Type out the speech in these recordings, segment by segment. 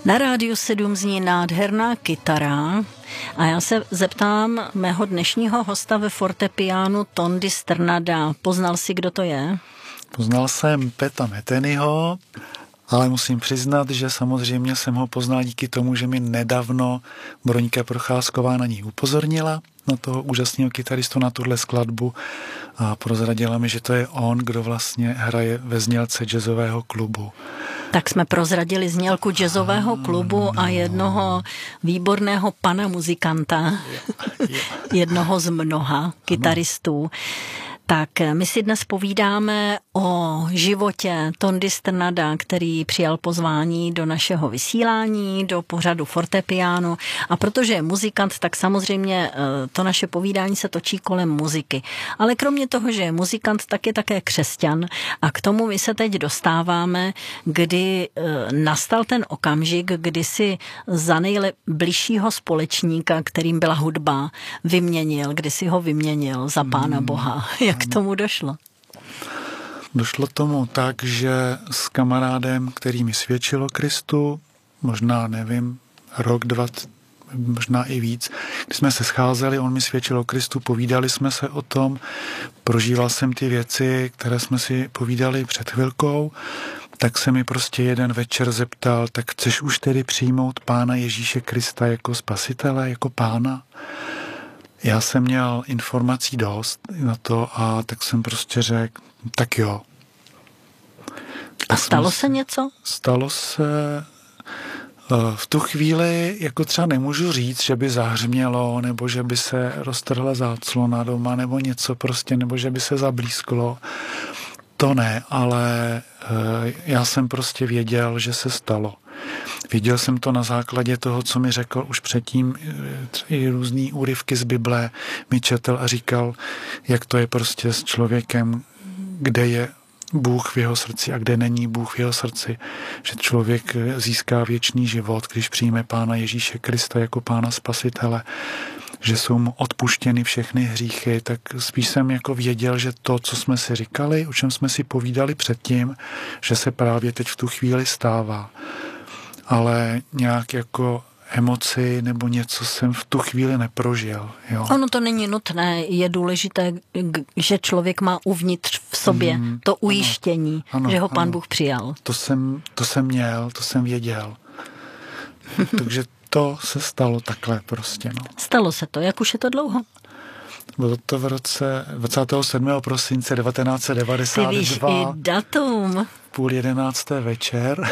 Na Rádiu 7 zní nádherná kytara a já se zeptám mého dnešního hosta ve fortepiánu Tondy Strnada. Poznal jsi, kdo to je? Poznal jsem Peta Methenyho, ale musím přiznat, že samozřejmě jsem ho poznal díky tomu, že mi nedávno Broňka Procházková na ní upozornila, na toho úžasného kytaristu, na tuhle skladbu, a prozradila mi, že to je on, kdo vlastně hraje ve znělce jazzového klubu. Tak jsme prozradili znělku jazzového klubu a jednoho výborného pana muzikanta, jednoho z mnoha kytaristů. Tak my si dnes povídáme o životě Tondy Strnada, který přijal pozvání do našeho vysílání, do pořadu fortepiánu. A protože je muzikant, tak samozřejmě to naše povídání se točí kolem muziky. Ale kromě toho, že je muzikant, tak je také křesťan. A k tomu my se teď dostáváme, kdy nastal ten okamžik, kdy si za nejbližšího společníka, kterým byla hudba, kdy si ho vyměnil za Pána Boha. Jak k tomu došlo? Došlo tomu tak, že s kamarádem, který mi svědčil o Kristu, možná, nevím, rok, dva, možná i víc, když jsme se scházeli, on mi svědčil o Kristu, povídali jsme se o tom, prožíval jsem ty věci, které jsme si povídali před chvilkou, tak se mi prostě jeden večer zeptal, tak chceš už tedy přijmout Pána Ježíše Krista jako spasitele, jako Pána? Já jsem měl informací dost na to a tak jsem prostě řekl, tak jo. A stalo se něco? Stalo se v tu chvíli, jako třeba nemůžu říct, že by zahřmělo, nebo že by se roztrhla záclona doma, nebo něco prostě, nebo že by se zablísklo. To ne, ale já jsem prostě věděl, že se stalo. Viděl jsem to na základě toho, co mi řekl už předtím, i různý úryvky z Bible mi četl a říkal, jak to je prostě s člověkem, kde je Bůh v jeho srdci a kde není Bůh v jeho srdci. Že člověk získá věčný život, když přijme Pána Ježíše Krista jako Pána Spasitele, že jsou mu odpuštěny všechny hříchy, tak spíš jsem jako věděl, že to, co jsme si říkali, o čem jsme si povídali předtím, že se právě teď v tu chvíli stává. Ale nějak jako emoci nebo něco jsem v tu chvíli neprožil. Jo. Ono to není nutné, je důležité, že člověk má uvnitř v sobě to ujištění, ano, že ho Pán Bůh přijal. To jsem měl, to jsem věděl. Takže to se stalo takhle prostě. No. Stalo se to, jak už je to dlouho? Bylo to v roce 27. prosince 1992. Ty víš i datum. 10:30 večer.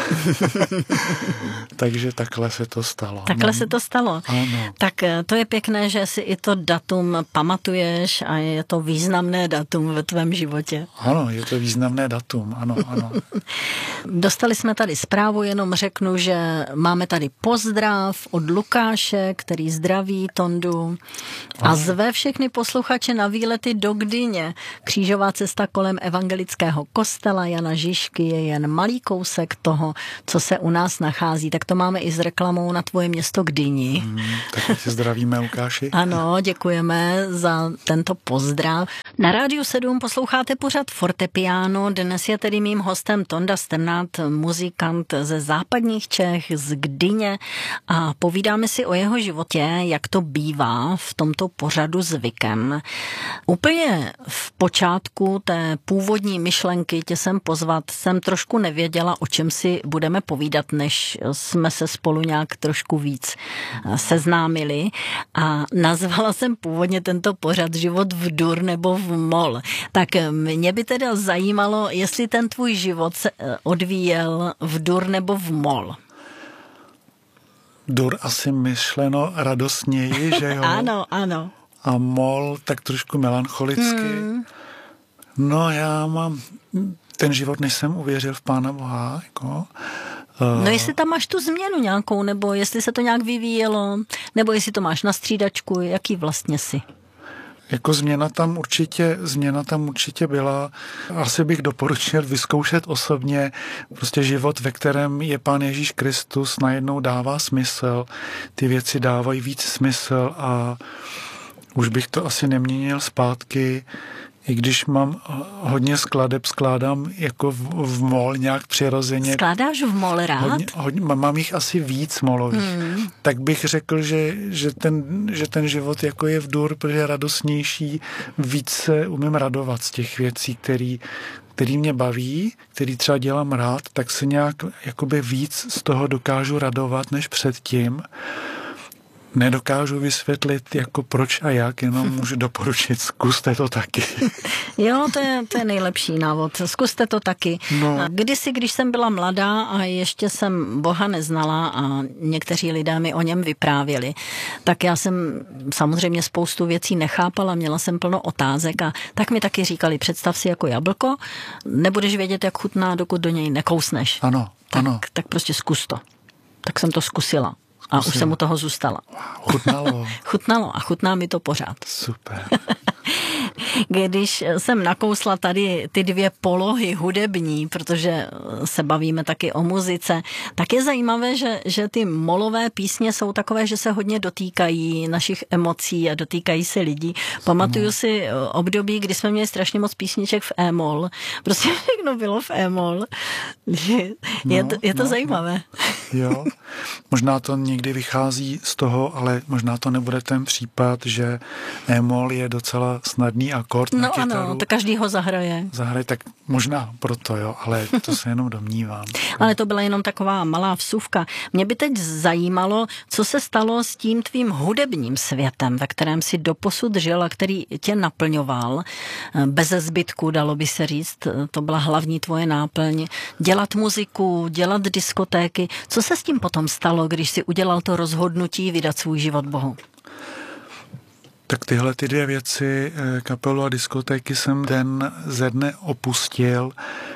Takže takhle se to stalo. Takhle se to stalo. Ano. Tak to je pěkné, že si i to datum pamatuješ a je to významné datum ve tvém životě. Ano, je to významné datum, ano. Dostali jsme tady zprávu, jenom řeknu, že máme tady pozdrav od Lukáše, který zdraví Tondu a zve všechny posluchače na výlety do Gdyně. Křížová cesta kolem evangelického kostela Jana Žižky je jen malý kousek toho, co se u nás nachází. Tak to máme i s reklamou na tvoje město Gdyni. Tak tě zdravíme, Lukáši. Ano, děkujeme za tento pozdrav. Na Rádiu 7 posloucháte pořad fortepiáno. Dnes je tedy mým hostem Tonda Strnad, muzikant ze západních Čech, z Gdyně a povídáme si o jeho životě, jak to bývá v tomto pořadu zvykem. Úplně v počátku té původní myšlenky tě sem pozvat jsem trošku nevěděla, o čem si budeme povídat, než jsme se spolu nějak trošku víc seznámili a nazvala jsem původně tento pořad Život v dur nebo v mol. Tak mě by teda zajímalo, jestli ten tvůj život se odvíjel v dur nebo v mol. Dur asi myšleno radostněji, že jo? Ano. A mol tak trošku melancholicky. No já mám ten život, než jsem uvěřil v Pána Boha, jako. No jestli tam máš tu změnu nějakou, nebo jestli se to nějak vyvíjelo, nebo jestli to máš na střídačku, jaký vlastně jsi? Jako změna tam určitě byla. Asi bych doporučil vyzkoušet osobně prostě život, ve kterém je Pán Ježíš Kristus, najednou dává smysl. Ty věci dávají víc smysl a už bych to asi neměnil zpátky. i když mám hodně skladeb, skládám jako v mol nějak přirozeně. Skládáš v mol rád? Hodně, mám jich asi víc molových. Tak bych řekl, že ten život jako je v dur, protože je radostnější, víc se umím radovat z těch věcí, který mě baví, který třeba dělám rád, tak se nějak jakoby víc z toho dokážu radovat než předtím. Nedokážu vysvětlit, jako proč a jak, jenom můžu doporučit, zkuste to taky. Jo, to je nejlepší návod. Zkuste to taky. No. Kdysi, když jsem byla mladá a ještě jsem Boha neznala a někteří lidé mi o něm vyprávěli, tak já jsem samozřejmě spoustu věcí nechápala, měla jsem plno otázek a tak mi taky říkali, představ si jako jablko, nebudeš vědět, jak chutná, dokud do něj nekousneš. Ano, ano. Tak prostě zkus to. Tak jsem to zkusila. A už jsem u toho zůstala. Chutnalo. Chutnalo a chutná mi to pořád. Super. Když jsem nakousla tady ty dvě polohy hudební, protože se bavíme taky o muzice, tak je zajímavé, že ty molové písně jsou takové, že se hodně dotýkají našich emocí a dotýkají se lidí. Pamatuju si období, kdy jsme měli strašně moc písniček v e-mol. Prostě všechno bylo v e-mol. Je to zajímavé. Jo, možná to někdy vychází z toho, ale možná to nebude ten případ, že e-mol je docela snadný akord na kytaru. No ano, to každý ho zahraje. Tak možná proto, jo, ale to se jenom domnívám. Ale to byla jenom taková malá vsuvka. Mě by teď zajímalo, co se stalo s tím tvým hudebním světem, ve kterém si doposud žil a který tě naplňoval. Beze zbytku, dalo by se říct, to byla hlavní tvoje náplň. Dělat muziku, dělat diskotéky. Co se s tím potom stalo, když si udělal to rozhodnutí vydat svůj život Bohu? Tak tyhle ty dvě věci, kapelu a diskotéky, jsem den ze dne opustil,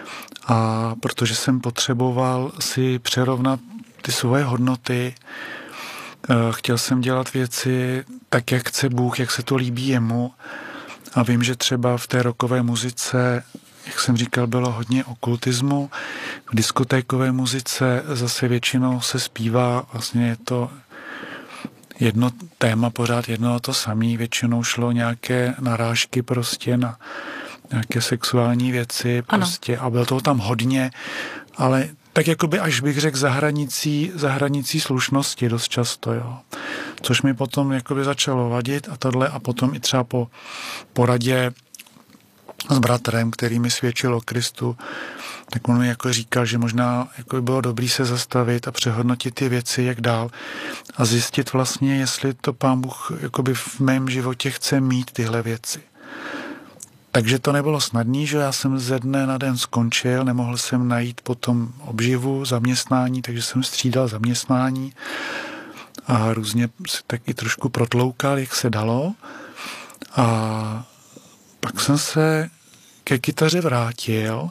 a protože jsem potřeboval si přerovnat ty svoje hodnoty. Chtěl jsem dělat věci tak, jak chce Bůh, jak se to líbí jemu. A vím, že třeba v té rockové muzice, jak jsem říkal, bylo hodně okultismu. V diskotékové muzice zase většinou se zpívá, vlastně je to jedno téma, pořád jedno a to samé. Většinou šlo nějaké narážky prostě na nějaké sexuální věci prostě a bylo toho tam hodně, ale tak jakoby až bych řekl za hranicí slušnosti dost často, jo. Což mi potom jakoby začalo vadit a tohle a potom i třeba po poradě s bratrem, který mi svědčil o Kristu, tak on mi jako říkal, že možná jako by bylo dobrý se zastavit a přehodnotit ty věci, jak dál a zjistit vlastně, jestli to Pán Bůh jakoby v mém životě chce mít tyhle věci. Takže to nebylo snadný, že já jsem ze dne na den skončil, nemohl jsem najít potom obživu, zaměstnání, takže jsem střídal zaměstnání a různě se taky trošku protloukal, jak se dalo. A pak jsem se ke kytaře vrátil.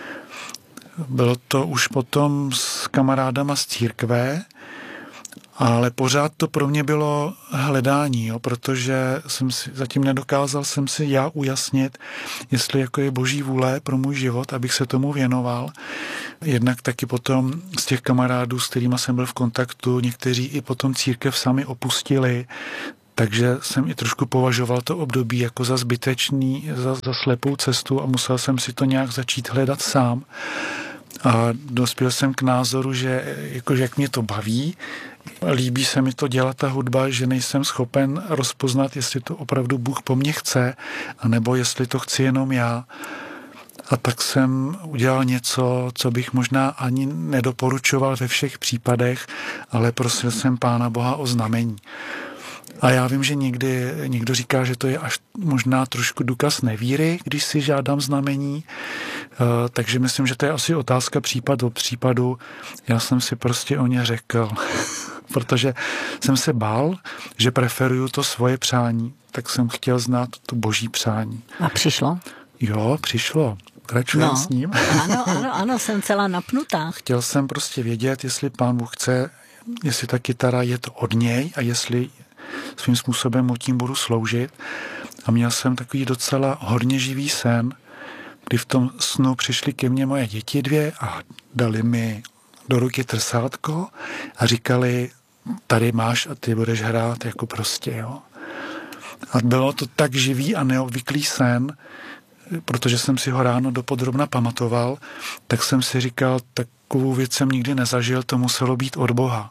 Bylo to už potom s kamarádama z církve, ale pořád to pro mě bylo hledání, jo, protože jsem si zatím nedokázal jsem si já ujasnit, jestli jako je Boží vůle pro můj život, abych se tomu věnoval. Jednak taky potom z těch kamarádů, s kterými jsem byl v kontaktu, někteří i potom církev sami opustili, takže jsem i trošku považoval to období jako za zbytečný, za slepou cestu a musel jsem si to nějak začít hledat sám. A dospěl jsem k názoru, že jakože jak mě to baví, líbí se mi to dělat ta hudba, že nejsem schopen rozpoznat, jestli to opravdu Bůh po mně chce, anebo jestli to chci jenom já. A tak jsem udělal něco, co bych možná ani nedoporučoval ve všech případech, ale prosil jsem Pána Boha o znamení. A já vím, že někdo říká, že to je až možná trošku důkaz nevíry, když si žádám znamení, takže myslím, že to je asi otázka případ od případu. Já jsem si prostě o ně řekl, protože jsem se bál, že preferuju to svoje přání, tak jsem chtěl znát to Boží přání. A přišlo? Jo, přišlo. Kračujem s ním. Ano, jsem celá napnutá. Chtěl jsem prostě vědět, jestli Pán Bůh chce, jestli ta kytara je to od něj a jestli svým způsobem mu tím budu sloužit. A měl jsem takový docela hodně živý sen, kdy v tom snu přišly ke mně moje děti dvě a dali mi do ruky trsátko a říkali, tady máš a ty budeš hrát jako prostě, jo. A bylo to tak živý a neobvyklý sen, protože jsem si ho ráno dopodrobna pamatoval, tak jsem si říkal, takovou věc jsem nikdy nezažil, to muselo být od Boha.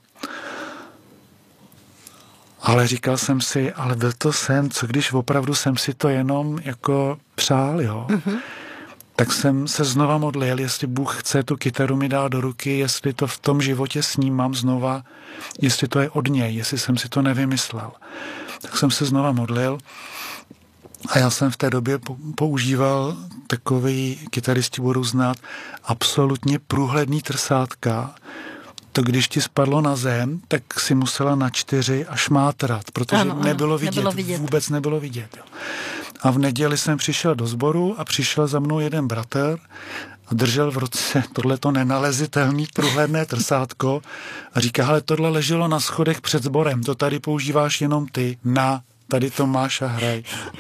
Ale říkal jsem si, ale byl to sen, co když opravdu jsem si to jenom jako přál, jo? Mm-hmm. Tak jsem se znova modlil, jestli Bůh chce tu kytaru mi dát do ruky, jestli to v tom životě snímám znova, jestli to je od něj, jestli jsem si to nevymyslel. Tak jsem se znova modlil a já jsem v té době používal takový, kytaristi budou znát, absolutně průhledný trsátka. To když ti spadlo na zem, tak si musela na 4 až mátrat, protože ano, nebylo vidět, vůbec nebylo vidět. Jo. A v neděli jsem přišel do sboru a přišel za mnou jeden bratr a držel v ruce tohleto nenalezitelný průhledné trsátko a říká, hele, tohle leželo na schodech před sborem, to tady používáš jenom ty, tady to máš a hraj.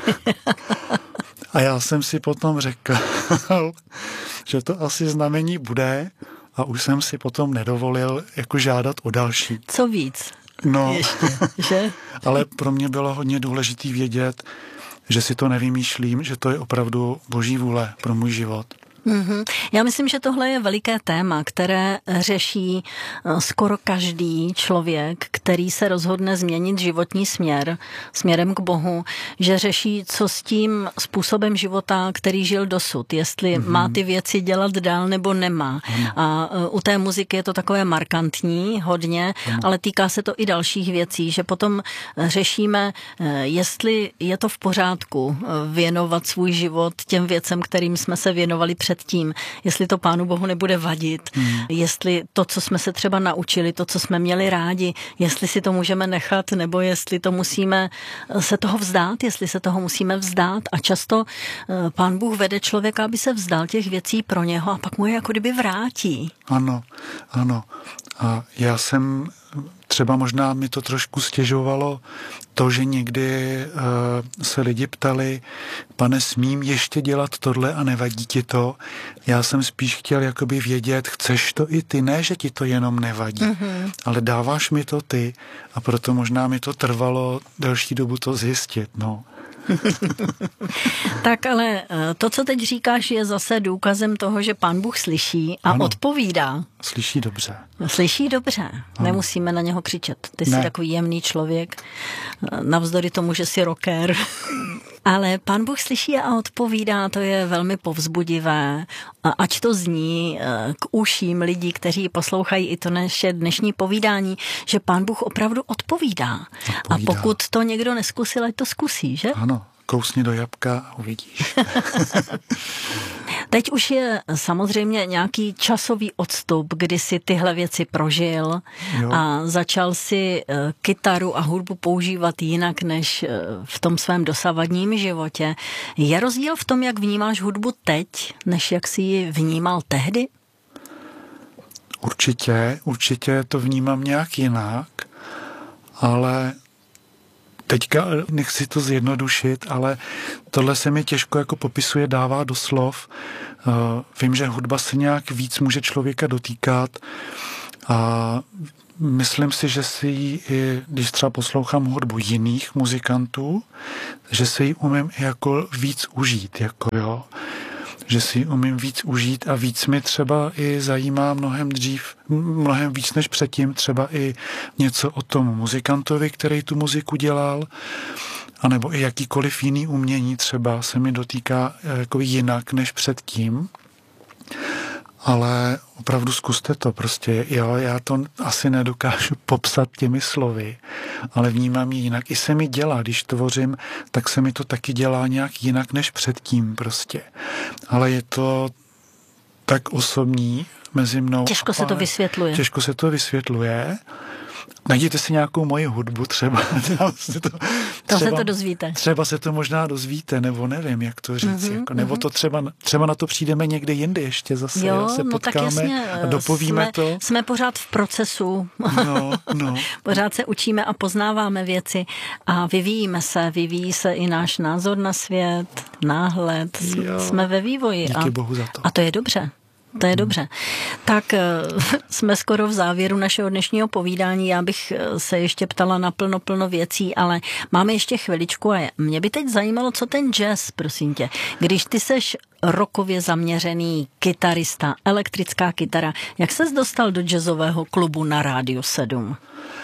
A já jsem si potom řekl, že to asi znamení bude a už jsem si potom nedovolil jako žádat o další. Co víc? No, ještě, že? Ale pro mě bylo hodně důležitý vědět, že si to nevymýšlím, že to je opravdu Boží vůle pro můj život. Mm-hmm. Já myslím, že tohle je veliké téma, které řeší skoro každý člověk, který se rozhodne změnit životní směrem k Bohu, že řeší, co s tím způsobem života, který žil dosud, jestli má ty věci dělat dál nebo nemá. A u té muziky je to takové markantní hodně, ale týká se to i dalších věcí, že potom řešíme, jestli je to v pořádku věnovat svůj život těm věcem, kterým jsme se věnovali předtím, jestli to Pánu Bohu nebude vadit, jestli to, co jsme se třeba naučili, to, co jsme měli rádi, jestli si to můžeme nechat, nebo jestli to musíme se toho vzdát, jestli se toho musíme vzdát. A často Pán Bůh vede člověka, aby se vzdal těch věcí pro něho a pak mu je jako kdyby vrátí. Ano. A já jsem třeba možná mi to trošku stěžovalo to, že někdy se lidi ptali, pane, smím ještě dělat tohle a nevadí ti to? Já jsem spíš chtěl jakoby vědět, chceš to i ty, ne, že ti to jenom nevadí, ale dáváš mi to ty a proto možná mi to trvalo delší dobu to zjistit, no. Tak ale to, co teď říkáš, je zase důkazem toho, že Pán Bůh slyší a odpovídá. Slyší dobře. Slyší dobře. Ano. Nemusíme na něho křičet. Ty jsi takový jemný člověk, navzdory tomu, že jsi rocker. Ale Pán Bůh slyší a odpovídá, to je velmi povzbudivé. Ať to zní k uším lidí, kteří poslouchají i to naše dnešní povídání, že Pán Bůh opravdu odpovídá. A pokud to někdo neskusil, ať to zkusí, že? Ano, kousni do jabka a uvidíš. Teď už je samozřejmě nějaký časový odstup, kdy si tyhle věci prožil a začal si kytaru a hudbu používat jinak než v tom svém dosavadním životě. Je rozdíl v tom, jak vnímáš hudbu teď, než jak jsi ji vnímal tehdy? Určitě to vnímám nějak jinak, ale teďka nechci to zjednodušit, ale tohle se mi těžko jako popisuje, dává do slov. Vím, že hudba se nějak víc může člověka dotýkat a myslím si, že si ji, když třeba poslouchám hudbu jiných muzikantů, že si ji umím jako víc užít, jako jo. Že si umím víc užít a víc mi třeba i zajímá mnohem víc než předtím, třeba i něco o tom muzikantovi, který tu muziku dělal, anebo i jakýkoliv jiný umění třeba se mi dotýká jako jinak než předtím. Ale opravdu zkuste to prostě. Jo, já to asi nedokážu popsat těmi slovy, ale vnímám ji jinak. I se mi dělá, když tvořím, tak se mi to taky dělá nějak jinak než předtím prostě. Ale je to tak osobní mezi mnou. Těžko se to vysvětluje. Najděte si nějakou moji hudbu třeba. Se to dozvíte. Třeba se to možná dozvíte, nebo nevím, jak to říct. Nebo to třeba na to přijdeme někde jinde ještě zase. Jo, se potkáme a dopovíme to. Jsme pořád v procesu. No. Pořád se učíme a poznáváme věci a vyvíjí se i náš názor na svět, náhled. Jsme ve vývoji. Díky Bohu za to. A to je dobře. To je dobře. Tak jsme skoro v závěru našeho dnešního povídání. Já bych se ještě ptala na plno věcí, ale máme ještě chviličku a mě by teď zajímalo, co ten jazz, prosím tě. Když ty seš rockově zaměřený kytarista, elektrická kytara, jak ses dostal do jazzového klubu na Rádiu 7?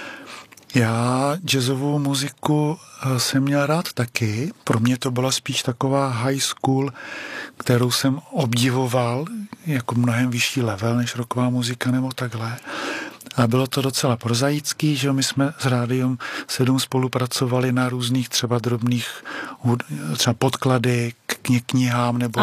Já jazzovou muziku jsem měl rád taky. Pro mě to byla spíš taková high school, kterou jsem obdivoval jako mnohem vyšší level než rocková muzika nebo takhle. A bylo to docela prozaický, že my jsme s Rádiem 7 spolupracovali na různých třeba drobných třeba podklady k knihám nebo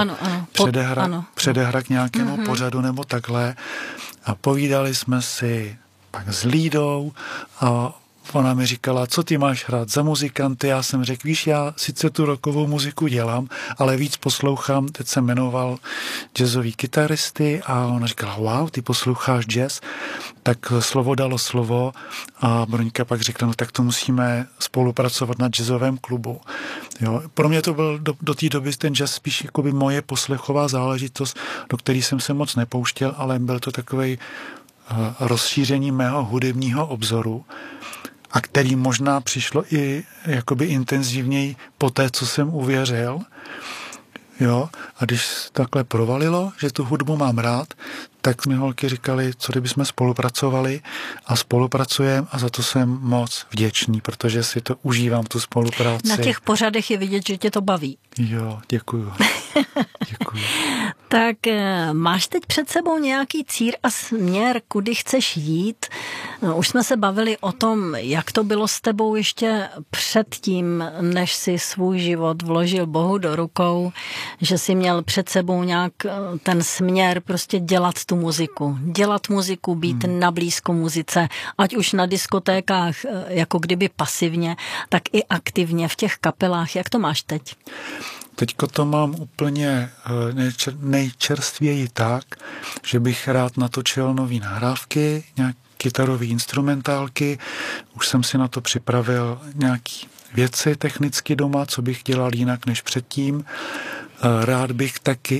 předehra k nějakému pořadu nebo takhle. A povídali jsme si pak s Lídou a ona mi říkala, co ty máš hrát za muzikanty? Já jsem řekl, víš, já sice tu rockovou muziku dělám, ale víc poslouchám, teď jsem jmenoval jazzový kytaristy a ona říkala, wow, ty posloucháš jazz? Tak slovo dalo slovo a Broňka pak řekla, no tak to musíme spolupracovat na jazzovém klubu. Jo, pro mě to byl do té doby ten jazz spíš jakoby moje poslechová záležitost, do které jsem se moc nepouštěl, ale byl to takovej rozšíření mého hudebního obzoru, a který možná přišlo i jakoby intenzivněji po té, co jsem uvěřil. Jo? A když takhle provalilo, že tu hudbu mám rád, tak mi holky říkali, co kdybychom spolupracovali a spolupracujeme a za to jsem moc vděčný, protože si to užívám, tu spolupráci. Na těch pořadech je vidět, že tě to baví. Jo, děkuju. Děkuju. Tak máš teď před sebou nějaký cíl a směr, kudy chceš jít? Už jsme se bavili o tom, jak to bylo s tebou ještě předtím, než si svůj život vložil Bohu do rukou, že jsi měl před sebou nějak ten směr prostě dělat tu muziku. Dělat muziku, být na blízko muzice, ať už na diskotékách jako kdyby pasivně, tak i aktivně v těch kapelách. Jak to máš teď? Teďko to mám úplně nejčerstvěji tak, že bych rád natočil nový nahrávky, nějaké kytarové instrumentálky. Už jsem si na to připravil nějaké věci technicky doma, co bych dělal jinak než předtím. Rád bych taky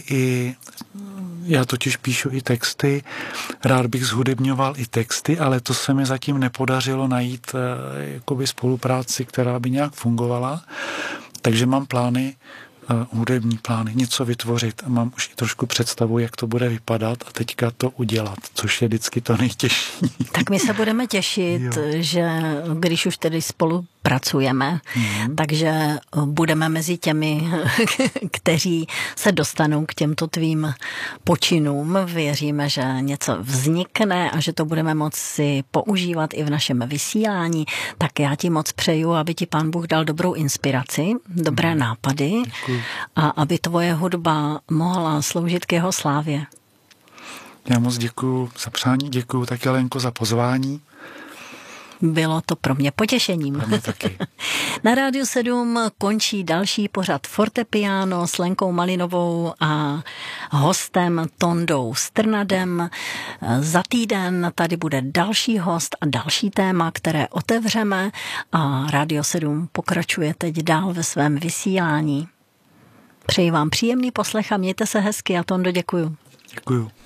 já totiž píšu i texty, rád bych zhudebňoval i texty, ale to se mi zatím nepodařilo najít jakoby spolupráci, která by nějak fungovala. Takže mám plány, hudební plány, něco vytvořit a mám už i trošku představu, jak to bude vypadat a teďka to udělat, což je vždycky to nejtěžší. Tak my se budeme těšit, že když už tedy spolu pracujeme, takže budeme mezi těmi, kteří se dostanou k těmto tvým počinům. Věříme, že něco vznikne a že to budeme moci používat i v našem vysílání. Tak já ti moc přeju, aby ti Pán Bůh dal dobrou inspiraci, dobré nápady. Děkuji. A aby tvoje hudba mohla sloužit k jeho slávě. Já moc děkuju za přání, děkuju taky Lenko za pozvání. Bylo to pro mě potěšením. Pro mě taky. Na Rádiu 7 končí další pořad Fortepiano s Lenkou Malinovou a hostem Tondou Strnadem. Za týden tady bude další host a další téma, které otevřeme a Rádio 7 pokračuje teď dál ve svém vysílání. Přeji vám příjemný poslech a mějte se hezky a Tondo, děkuju. Děkuju.